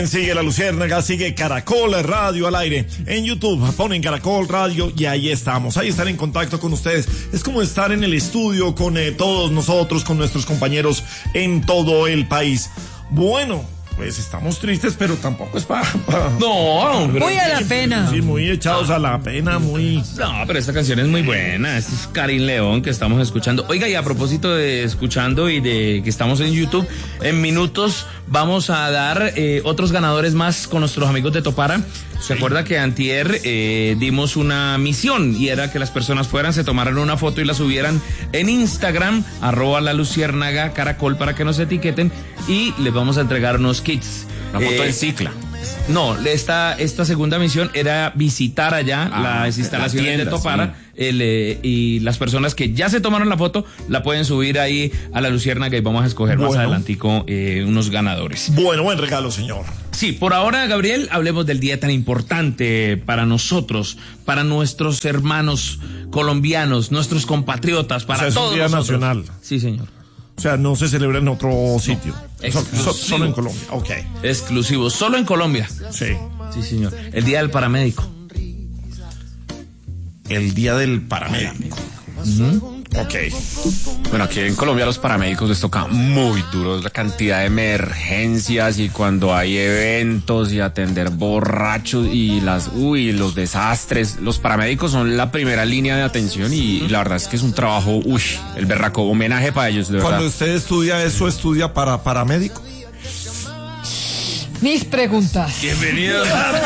Sigue La Luciérnaga, sigue Caracol Radio al aire. En YouTube ponen Caracol Radio y ahí estamos. Ahí estar en contacto con ustedes. Es como estar en el estudio con todos nosotros, con nuestros compañeros en todo el país. Bueno, pues estamos tristes, pero tampoco es para... No, hombre. Muy a la pena. Sí, muy echados a la pena, muy... No, pero esta canción es muy buena. Este es Karin León que estamos escuchando. Oiga, y a propósito de escuchando y de que estamos en YouTube, en minutos vamos a dar otros ganadores más con nuestros amigos de Topara. ¿Se acuerda que antier dimos una misión y era que las personas fueran, se tomaran una foto y la subieran en Instagram, @laluciérnaga Caracol, para que nos etiqueten y les vamos a entregar unos kits. Una foto en cicla. No, esta segunda misión era visitar allá las instalaciones de Topara, sí. Y las personas que ya se tomaron la foto la pueden subir ahí a La Luciérnaga y vamos a escoger más adelantico unos ganadores. Bueno, buen regalo, señor. Sí, por ahora, Gabriel, hablemos del día tan importante para nosotros, para nuestros hermanos colombianos, nuestros compatriotas, para todos. Es un día nacional. Sí, señor. O sea, no se celebra en otro sitio. Solo en Colombia. Ok. Exclusivo, solo en Colombia. Sí. Sí, señor. El día del paramédico. El día del paramédico. Ok. Bueno, aquí en Colombia a los paramédicos les toca muy duro la cantidad de emergencias y cuando hay eventos y atender borrachos y los desastres. Los paramédicos son la primera línea de atención y la verdad es que es un trabajo, el berraco, homenaje para ellos, de verdad. Cuando usted estudia eso, ¿estudia para paramédico? Mis preguntas. Bienvenidos.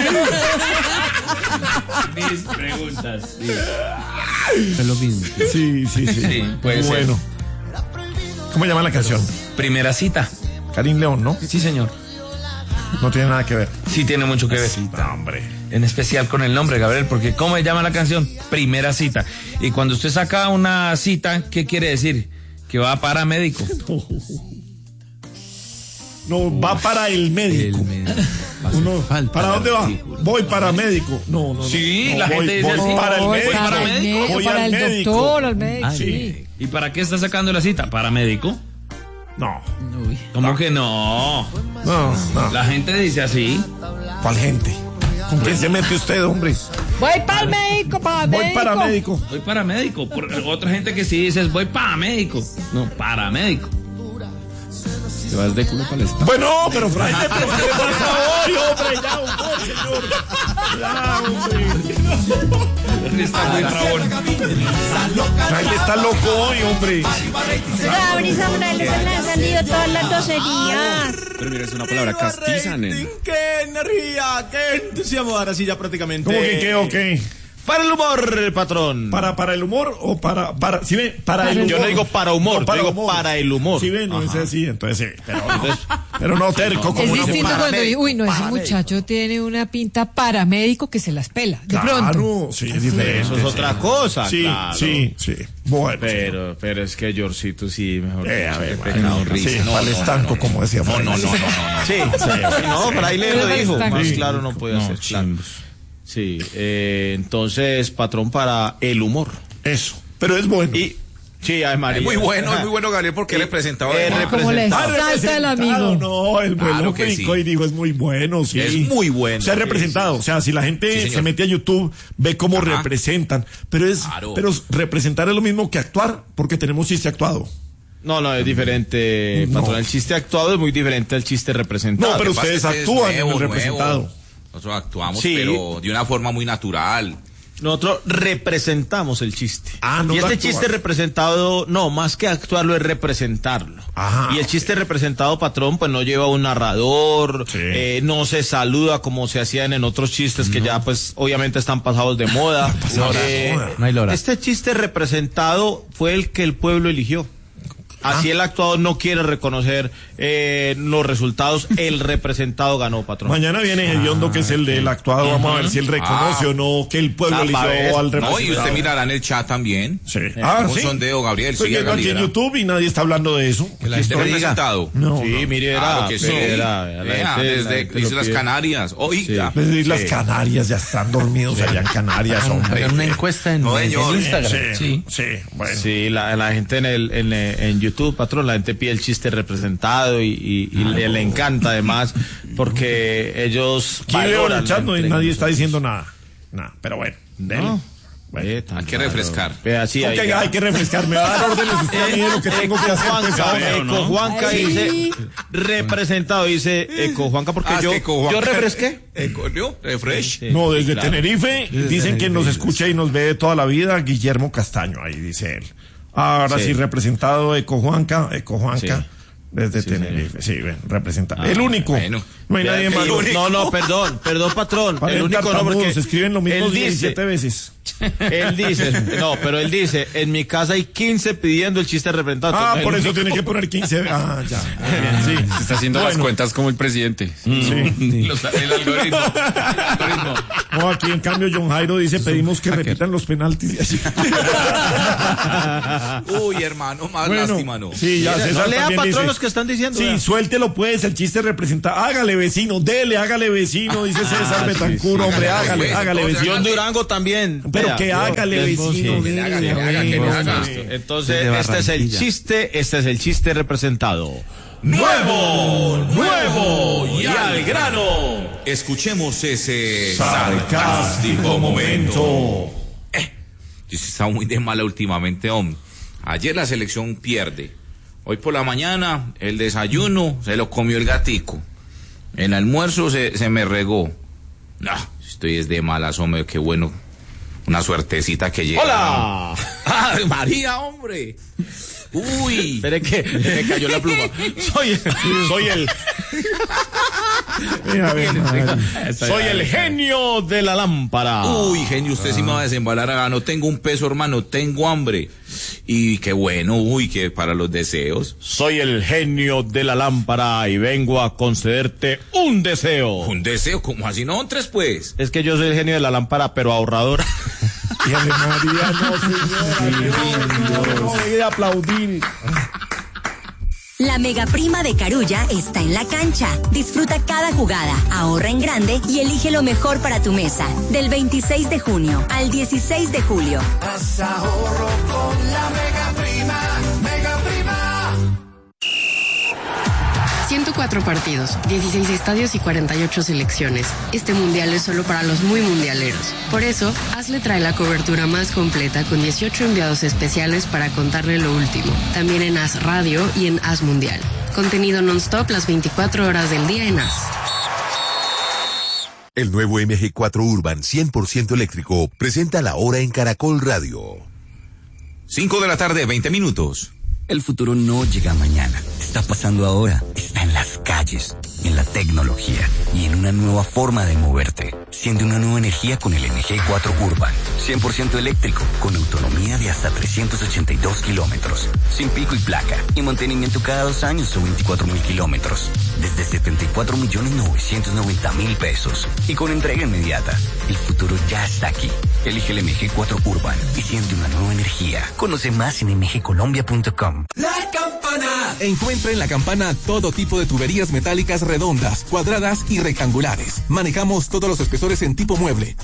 Mis preguntas. Sí. Es lo mismo. Sí. Puede ser. Bueno. ¿Cómo llama la canción? Primera cita. Karin León, ¿no? Sí, señor. No tiene nada que ver. Sí tiene mucho que ver. Cita, hombre. En especial con el nombre, Gabriel, porque ¿cómo se llama la canción? Primera cita. Y cuando usted saca una cita, ¿qué quiere decir? Que va para médico. No, va para el médico. ¿Para dónde va? Voy para médico. No. Sí, no, la gente dice así. Para el médico. Para el médico. Voy para al el médico. doctor, al médico. Sí. ¿Y para qué está sacando la cita? ¿Para médico? No. ¿Cómo que no? No. La gente dice así. ¿Cuál gente? ¿Con quién se mete usted, hombre? Voy para el médico, Voy para médico. Voy para médico. Por otra gente que sí dice voy para médico. No, para médico. Te vas de culo para el estado. Bueno, pero Fraile, ¿pero qué le pasa hoy, hombre? Ya, señor. Ya, hombre. Está muy rabón. Fraile está loco hoy, hombre. Brisa Morales, se le han salido todas las groserías. Pero mira, es una palabra castiza, nena. ¡Qué energía! ¡Qué entusiasmo! Ahora sí, ya prácticamente. ¿Cómo que qué o qué? Para el humor, patrón. ¿Para el humor o para ¿sí ve? Para el humor. Yo no digo para humor, no, para digo humor. para el humor. Sí, ve, no es así, entonces sí. Pero no terco como Es una distinto mujer. cuando ese muchacho tiene una pinta paramédico que se las pela. De pronto. Claro, sí, es diferente. Eso es otra cosa, Sí, claro. sí. Bueno. Pero es que Georgito sí, mejor. A ver, risa. sí, para el estanco, como decía Fraile. Sí, no, Fraile lo dijo. Más Sí. claro no puede ser. Claro. Sí, entonces, patrón, para el humor. Eso, pero es bueno. Y sí, ay, María. Es muy bueno, Gabriel, porque representaba. Como le salta el amigo. No, el Claro vuelo que brincó sí. y dijo, es muy bueno, sí. Es muy bueno. O sea, representado. O sea, si la gente se mete a YouTube, ve cómo representan. Pero representar es lo mismo que actuar, porque tenemos chiste actuado. No, es diferente, patrón. No. El chiste actuado es muy diferente al chiste representado. No, pero Lo que pasa ustedes es que es actúan en nuevo, el representado. Nosotros actuamos, Sí. pero de una forma muy natural. Nosotros representamos el chiste. No y lo este actúan. chiste representado, no, más que actuarlo es representarlo. Ajá, y el chiste representado, patrón, pues no lleva un narrador, Sí. no se saluda como se hacían en otros chistes que ya pues obviamente están pasados de moda. No hay lora. Este chiste representado fue el que el pueblo eligió. Así el actuado no quiere reconocer los resultados, el representado ganó, patrón. Mañana viene Hediondo, que es el del actuado. Vamos a ver si él reconoce o no que el pueblo eligió al representado. No, y usted mirará en el chat también. Sí. Un sí. sondeo, Gabriel. Estoy Sigue viendo aquí en YouTube y nadie está hablando de eso. ¿La esté representado? No. Sí, mire, Claro que sí. la Desde gente Islas lo pide. Canarias. Oiga. Desde Islas Canarias ya están dormidos allá en Canarias, hombre. Una encuesta en No, señor. Instagram. Sí, bueno. Sí, la gente en YouTube YouTube, patrón. La gente pide el chiste representado y le encanta además porque ellos valoran. Y nadie está diciendo nada. Nada, pero bueno. No. Hay que refrescar. Así hay que refrescar. Me va a dar órdenes usted a mí de lo que tengo que hacer. Juanca dice representado, dice Juanca, porque yo refresqué. Refresh. No, desde Tenerife dicen que nos escucha y nos ve de toda la vida Guillermo Castaño, ahí dice él. Ahora sí, representado Juanca. Desde Tenerife, sí, ven, representado. El único. Bueno. No hay nadie más. No, perdón, patrón. El único no, porque se escriben lo mismo 17 veces. Él dice, en mi casa hay 15 pidiendo el chiste representado. Por eso tiene que poner 15. Ya. Sí, se está haciendo las cuentas como el presidente. Sí. El algoritmo. No, aquí en cambio John Jairo dice, pedimos que repitan los penaltis. Uy, hermano, más lástima, ¿no? Sí, ya César lea, también patrón, dice, los que están diciendo. Sí, suéltelo pues, el chiste representado. Hágale vecino, hágale vecino, dice César Betancur, hombre, hágale vecino. John Durango también. Pero que hágale vecino. Entonces, este es el chiste representado. Nuevo y al grano. Escuchemos ese sarcástico momento. Yo sí he estado muy de mala últimamente, hombre. Ayer la selección pierde. Hoy por la mañana el desayuno se lo comió el gatico. El almuerzo se me regó. No, estoy de malas, hombre, qué bueno. Una suertecita que llega. ¡Hola! ¡Ah, María, hombre! Uy. Espere que me cayó la pluma. Soy el genio de la lámpara. Uy, genio, usted sí me va a desembalar. No tengo un peso, hermano, tengo hambre. Y qué bueno, que para los deseos. Soy el genio de la lámpara y vengo a concederte un deseo. ¿Un deseo? ¿Cómo así? No, 3 pues. Es que yo soy el genio de la lámpara, pero ahorrador. Y María, no, señora. No, deje de aplaudir. La mega prima de Carulla está en la cancha. Disfruta cada jugada, ahorra en grande y elige lo mejor para tu mesa. Del 26 de junio al 16 de julio. Haz ahorro con la mega prima. 104 partidos, 16 estadios y 48 selecciones. Este mundial es solo para los muy mundialeros. Por eso, Hazle trae la cobertura más completa con 18 enviados especiales para contarle lo último. También en Haz Radio y en Haz Mundial. Contenido non-stop las 24 horas del día en Haz. El nuevo MG4 Urban 100% eléctrico presenta la hora en Caracol Radio. 5 de la tarde, 20 minutos. El futuro no llega mañana, está pasando ahora, está en las calles, en la tecnología y en una nueva forma de moverte. Siente una nueva energía con el MG4 Urban, 100% eléctrico, con autonomía de hasta 382 kilómetros, sin pico y placa, y mantenimiento cada 2 años o 24,000 kilómetros, desde 74.990.000 pesos, y con entrega inmediata. El futuro ya está aquí. Elige el MG4 Urban y siente una nueva energía. Conoce más en mgcolombia.com. La Campana. Encuentra en La Campana todo tipo de tuberías metálicas redondas, cuadradas y rectangulares. Manejamos todos los espesores en tipo mueble,